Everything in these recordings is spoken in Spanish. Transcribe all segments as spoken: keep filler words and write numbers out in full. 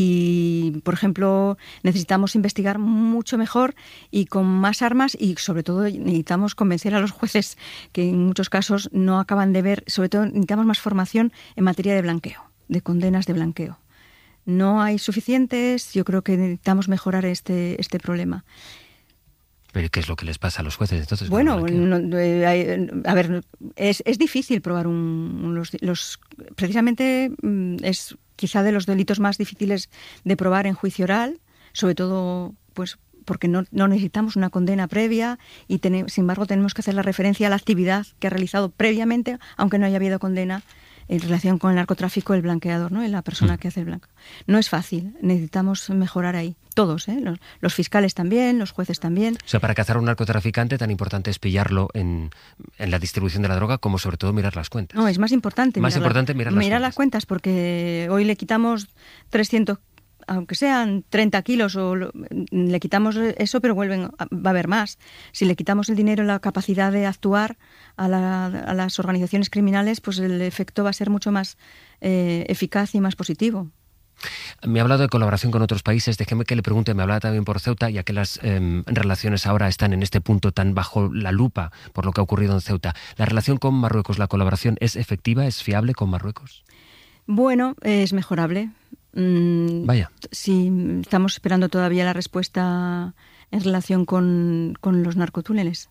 Y, por ejemplo, necesitamos investigar mucho mejor y con más armas, y sobre todo necesitamos convencer a los jueces que en muchos casos no acaban de ver, sobre todo necesitamos más formación en materia de blanqueo, de condenas de blanqueo. No hay suficientes, yo creo que necesitamos mejorar este, este problema. ¿Pero qué es lo que les pasa a los jueces entonces? Bueno, no, eh, hay, a ver, es, es difícil probar un, los, los... Precisamente es quizá de los delitos más difíciles de probar en juicio oral, sobre todo pues porque no, no necesitamos una condena previa y ten, sin embargo tenemos que hacer la referencia a la actividad que ha realizado previamente, aunque no haya habido condena, en relación con el narcotráfico, el blanqueador, ¿no? La persona que hace el blanco. No es fácil, necesitamos mejorar ahí. Todos, ¿eh? Los, los fiscales también, los jueces también. O sea, para cazar a un narcotraficante tan importante es pillarlo en, en la distribución de la droga como sobre todo mirar las cuentas. No, es más importante. Más mirar importante la, mirar las mirar cuentas. las cuentas, porque hoy le quitamos trescientos, aunque sean treinta kilos, o lo, le quitamos eso, pero vuelven, va a haber más. Si le quitamos el dinero y la capacidad de actuar a, la, a las organizaciones criminales, pues el efecto va a ser mucho más eh, eficaz y más positivo. Me ha hablado de colaboración con otros países. Déjeme que le pregunte, me hablaba también por Ceuta, ya que las eh, relaciones ahora están en este punto tan bajo la lupa por lo que ha ocurrido en Ceuta. ¿La relación con Marruecos, la colaboración, es efectiva, es fiable con Marruecos? Bueno, es mejorable. Mm, Vaya. Sí, estamos esperando todavía la respuesta en relación con, con los narcotúneles.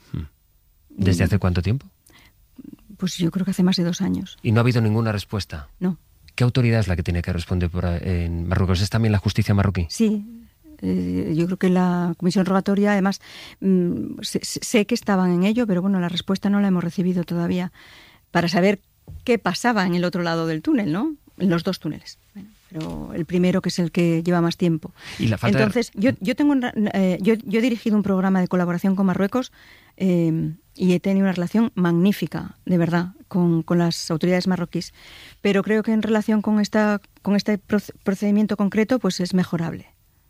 ¿Desde hace cuánto tiempo? Pues yo creo que hace más de dos años. ¿Y no ha habido ninguna respuesta? No. ¿Qué autoridad es la que tiene que responder por, en Marruecos? ¿Es también la justicia marroquí? Sí, eh, yo creo que la comisión rogatoria, además, mmm, sé, sé que estaban en ello, pero bueno, la respuesta no la hemos recibido todavía para saber qué pasaba en el otro lado del túnel, ¿no? En los dos túneles. Bueno, pero el primero, que es el que lleva más tiempo. ¿Y la falta Entonces, de... yo, yo, tengo un, eh, yo, yo he dirigido un programa de colaboración con Marruecos eh, y he tenido una relación magnífica, de verdad, con, con las autoridades marroquíes. Pero creo que en relación con, esta, con este procedimiento concreto, pues es mejorable.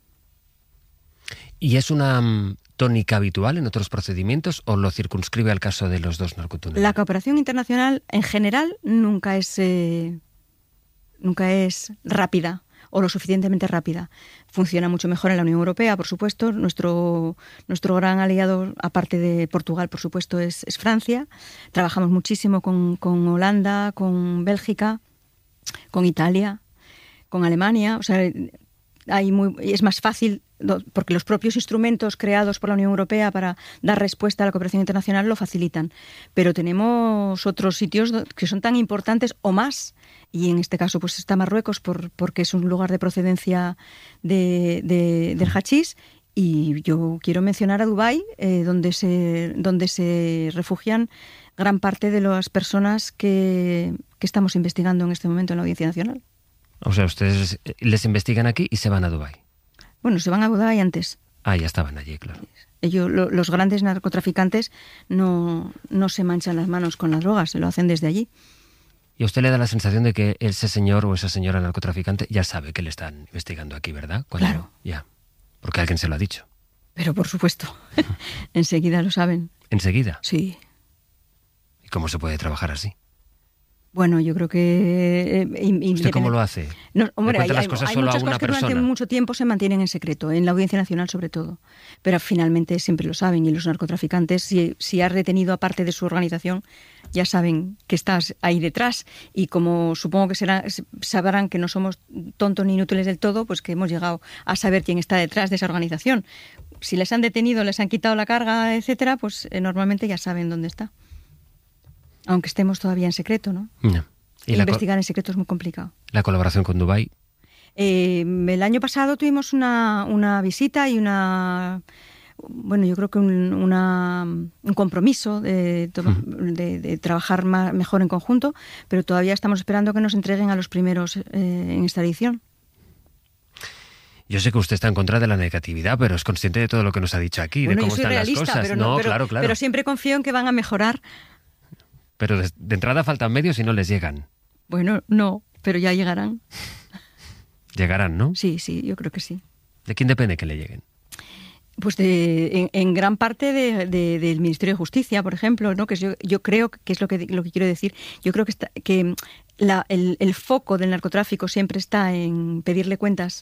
¿Y es una um, tónica habitual en otros procedimientos o lo circunscribe al caso de los dos narcotúneles? La cooperación internacional, en general, nunca es... Eh, nunca es rápida o lo suficientemente rápida. Funciona mucho mejor en la Unión Europea, por supuesto. Nuestro, nuestro gran aliado, aparte de Portugal, por supuesto, es, es Francia. Trabajamos muchísimo con, con Holanda, con Bélgica, con Italia, con Alemania. O sea, hay muy, es más fácil, porque los propios instrumentos creados por la Unión Europea para dar respuesta a la cooperación internacional lo facilitan. Pero tenemos otros sitios que son tan importantes o más, y en este caso pues está Marruecos por, porque es un lugar de procedencia de, de, del hachís, y yo quiero mencionar a Dubái, eh, donde, se, donde se refugian gran parte de las personas que, que estamos investigando en este momento en la Audiencia Nacional. O sea, ustedes les investigan aquí y se van a Dubái. Bueno, se van a Dubái antes. Ah, ya estaban allí, claro. Ellos, lo, los grandes narcotraficantes no, no se manchan las manos con las drogas, lo hacen desde allí. Y a usted le da la sensación de que ese señor o esa señora narcotraficante ya sabe que le están investigando aquí, ¿verdad? Cuando, claro. Ya, porque alguien se lo ha dicho. Pero por supuesto, enseguida lo saben. ¿Enseguida? Sí. ¿Y cómo se puede trabajar así? Bueno, yo creo que... Eh, ¿Usted cómo lo hace? No, hombre, hay, las cosas hay solo muchas a una cosas que persona. durante mucho tiempo se mantienen en secreto, en la Audiencia Nacional sobre todo. Pero finalmente siempre lo saben, y los narcotraficantes, si, si has retenido a parte de su organización, ya saben que estás ahí detrás, y como supongo que será, sabrán que no somos tontos ni inútiles del todo, pues que hemos llegado a saber quién está detrás de esa organización. Si les han detenido, les han quitado la carga, etcétera, pues eh, normalmente ya saben dónde está. Aunque estemos todavía en secreto, ¿no? No. ¿Y investigar en secreto es muy complicado. ¿La colaboración con Dubái? Eh, el año pasado tuvimos una, una visita y una... Bueno, yo creo que un, una, un compromiso de, de, de trabajar más, mejor en conjunto, pero todavía estamos esperando que nos entreguen a los primeros eh, en esta edición. Yo sé que usted está en contra de la negatividad, pero es consciente de todo lo que nos ha dicho aquí, bueno, de cómo están las cosas. Pero no, no, pero, claro, claro. Pero siempre confío en que van a mejorar. Pero de, de entrada faltan medios y no les llegan. Bueno, no, pero ya llegarán. Llegarán, ¿no? Sí, sí, yo creo que sí. ¿De quién depende que le lleguen? Pues de, en, en gran parte de, de, del Ministerio de Justicia, por ejemplo, ¿no? Que yo, yo creo que es lo que, lo que quiero decir. Yo creo que, está, que la, el, el foco del narcotráfico siempre está en pedirle cuentas